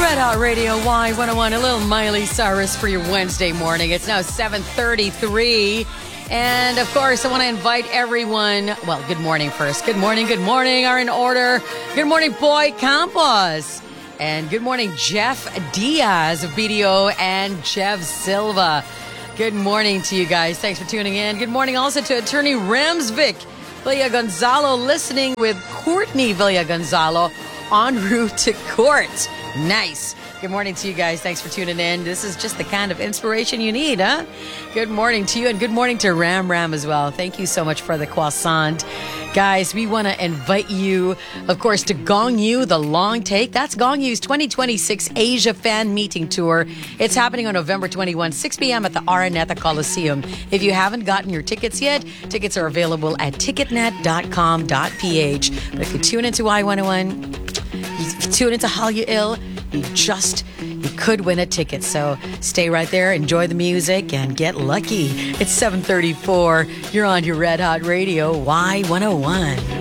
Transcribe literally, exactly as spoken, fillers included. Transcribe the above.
Red Hot Radio Y one oh one, a little Miley Cyrus for your Wednesday morning. It's now seven thirty-three. And of course, I want to invite everyone. Well, good morning first. Good morning, good morning are in order. Good morning, Boy Campos. And good morning, Jeff Diaz of B D O and Jeff Silva. Good morning to you guys. Thanks for tuning in. Good morning also to Attorney Ramsvic Villagonzalo, listening with Courtney Villagonzalo en route to court. Nice. Good morning to you guys. Thanks for tuning in. This is just the kind of inspiration you need, huh? Good morning to you, and good morning to Ram Ram as well. Thank you so much for the croissant. Guys, we want to invite you, of course, to Gong Yu, the long take. That's Gong Yu's twenty twenty-six Asia Fan Meeting Tour. It's happening on November twenty-first, six p.m. at the Araneta Coliseum. If you haven't gotten your tickets yet, tickets are available at ticketnet dot com dot p h. But if you tune into Y one oh one, if you tune into Hallyu Ill, you just, you could win a ticket. So stay right there, enjoy the music, and get lucky. It's seven thirty-four. You're on your Red Hot Radio, Y one oh one.